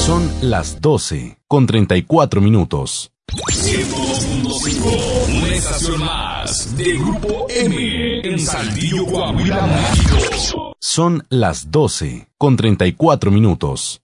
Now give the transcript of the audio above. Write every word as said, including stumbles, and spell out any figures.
Son las doce con treinta y cuatro minutos. ciento dos punto cinco, una estación más de Grupo M en Saltillo, Coahuila, México. Son las doce con treinta y cuatro minutos.